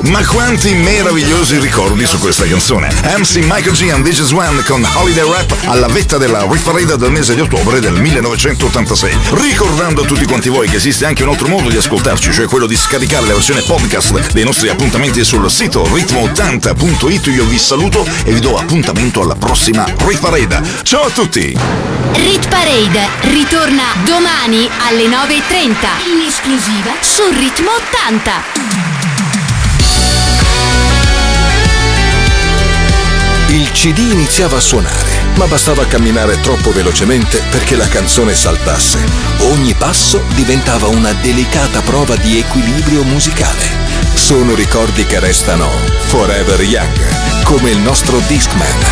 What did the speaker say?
Ma quanti meravigliosi ricordi su questa canzone. MC Michael G and This Is One con Holiday Rap alla vetta della Hit Parade del mese di ottobre del 1986. Ricordando a tutti quanti voi che esiste anche un altro modo di ascoltarci, cioè quello di scaricare la versione podcast dei nostri appuntamenti sul sito ritmo80.it. Io vi saluto e vi do appuntamento alla prossima Hit Parade. Ciao a tutti! Hit Parade ritorna domani alle 9:30 in esclusiva su Ritmo 80. Il CD iniziava a suonare, ma bastava camminare troppo velocemente perché la canzone saltasse. Ogni passo diventava una delicata prova di equilibrio musicale. Sono ricordi che restano forever young, come il nostro Discman.